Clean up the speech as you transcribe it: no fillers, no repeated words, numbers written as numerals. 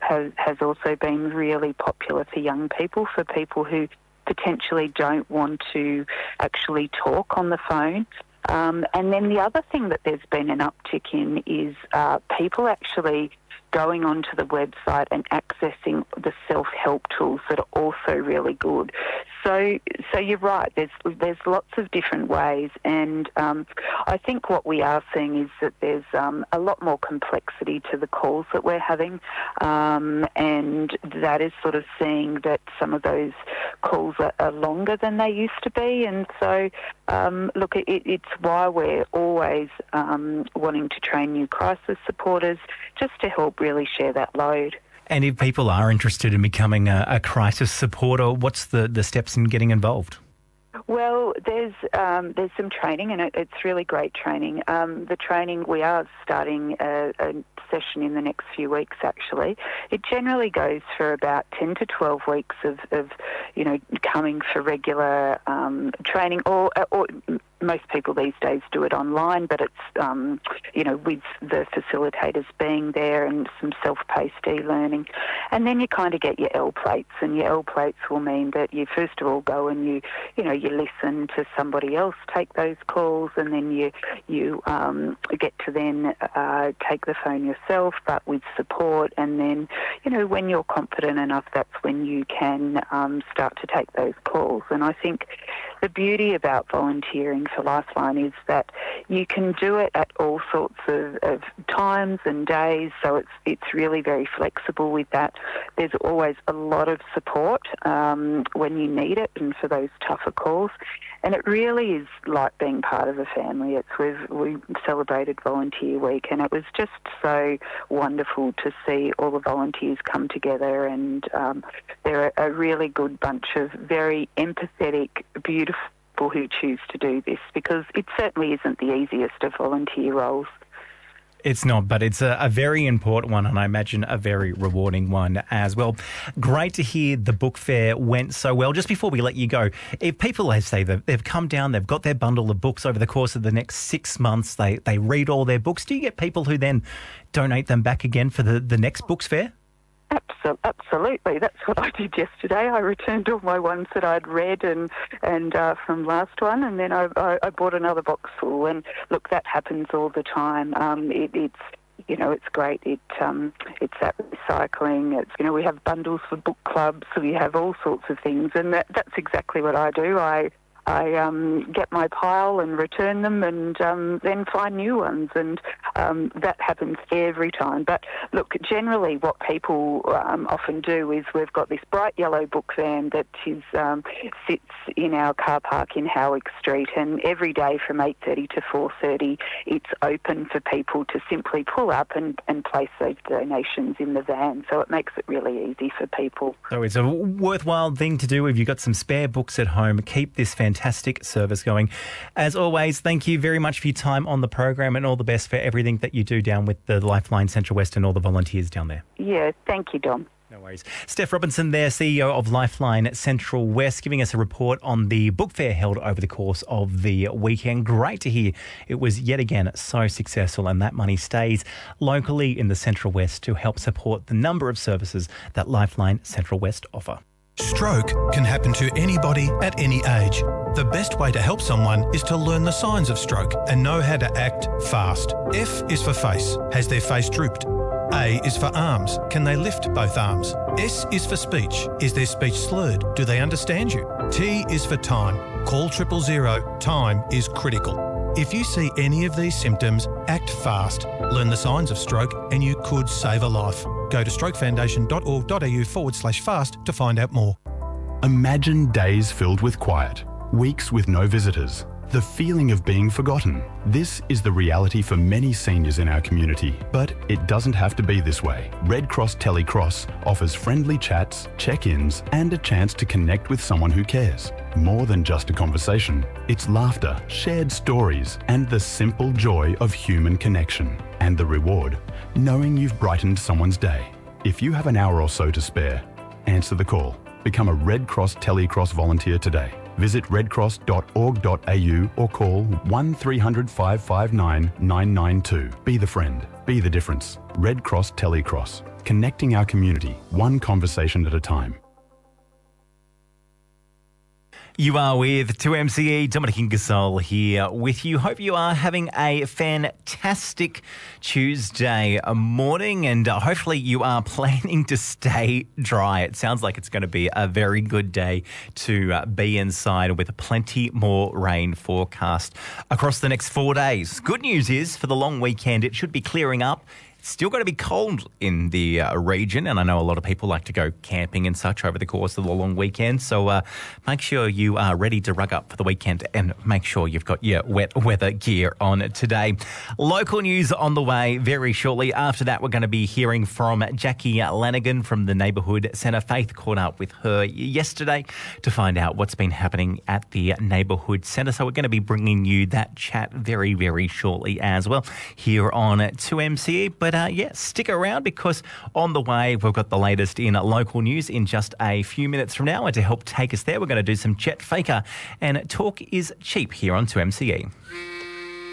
has also been really popular for young people, for people who potentially don't want to actually talk on the phone. And then the other thing that there's been an uptick in is people actually going onto the website and accessing the self-help tools that are also really good. So you're right. There's lots of different ways, and I think what we are seeing is that there's a lot more complexity to the calls that we're having, and that is sort of seeing that some of those calls are longer than they used to be. And so, look, it's why we're always wanting to train new crisis supporters, just to help really share that load. And if people are interested in becoming a crisis supporter, what's the steps in getting involved? Well, there's some training, and it's really great training. The training, we are starting a session in the next few weeks, actually. It generally goes for about 10 to 12 weeks of coming for regular training, or most people these days do it online, but it's, with the facilitators being there and some self-paced e-learning. And then you kind of get your L plates, and your L plates will mean that you first of all go and you listen to somebody else take those calls, and then you get to then take the phone yourself, but with support. And then, when you're confident enough, that's when you can start to take those calls. And I think the beauty about volunteering for Lifeline is that you can do it at all sorts of times and days, so it's really very flexible with that. There's always a lot of support when you need it and for those tougher calls. And it really is like being part of a family. We celebrated Volunteer Week, and it was just so wonderful to see all the volunteers come together, and they're a really good bunch of very empathetic, beautiful people who choose to do this, because it certainly isn't the easiest of volunteer roles. It's not, but it's a very important one, and I imagine a very rewarding one as well. Great to hear the book fair went so well. Just before we let you go, if people, let's say they've come down, they've got their bundle of books over the course of the next 6 months, they read all their books, do you get people who then donate them back again for the next books fair? Absolutely. That's what I did yesterday. I returned all my ones that I'd read and from last one, and then I bought another box full. And look, that happens all the time. It's great. It's that recycling. It's we have bundles for book clubs, so we have all sorts of things, and that's exactly what I do. I get my pile and return them, and then find new ones, and that happens every time. But look, generally what people often do is we've got this bright yellow book van that sits in our car park in Howick Street, and every day from 8:30 to 4:30 it's open for people to simply pull up and place those donations in the van, so it makes it really easy for people. So it's a worthwhile thing to do if you've got some spare books at home. Keep this fantastic service going. As always, thank you very much for your time on the program, and all the best for everything that you do down with the Lifeline Central West and all the volunteers down there. Yeah, thank you, Dom. No worries. Steph Robinson there, CEO of Lifeline Central West, giving us a report on the book fair held over the course of the weekend. Great to hear it was yet again so successful, and that money stays locally in the Central West to help support the number of services that Lifeline Central West offer. Stroke can happen to anybody at any age. The best way to help someone is to learn the signs of stroke and know how to act fast. F is for face. Has their face drooped? A is for arms. Can they lift both arms? S is for speech. Is their speech slurred? Do they understand you? T is for time. Call 000. Time is critical. If you see any of these symptoms, act fast. Learn the signs of stroke and you could save a life. Go to strokefoundation.org.au/fast to find out more. Imagine days filled with quiet, weeks with no visitors, the feeling of being forgotten. This is the reality for many seniors in our community, but it doesn't have to be this way. Red Cross Telecross offers friendly chats, check-ins, and a chance to connect with someone who cares. More than just a conversation, it's laughter, shared stories, and the simple joy of human connection. And the reward, knowing you've brightened someone's day. If you have an hour or so to spare, answer the call. Become a Red Cross Telecross volunteer today. Visit redcross.org.au or call 1300 559 992. Be the friend. Be the difference. Red Cross Telecross. connecting our community one conversation at a time. You are with 2MCE, Dominic Ingersoll here with you. Hope you are having a fantastic Tuesday morning, and hopefully you are planning to stay dry. It sounds like it's going to be a very good day to be inside with plenty more rain forecast across the next 4 days. Good news is for the long weekend, it should be clearing up. It's still going to be cold in the region, and I know a lot of people like to go camping and such over the course of the long weekend, so make sure you are ready to rug up for the weekend and make sure you've got your wet weather gear on today. Local news on the way very shortly. After that, we're going to be hearing from Jackie Lanigan from the Neighbourhood Centre. Faith caught up with her yesterday to find out what's been happening at the Neighbourhood Centre, so we're going to be bringing you that chat very, very shortly as well here on 2MCE. But stick around because on the way, we've got the latest in local news in just a few minutes from now. And to help take us there, we're going to do some Chet Faker and Talk is Cheap here on 2MCE.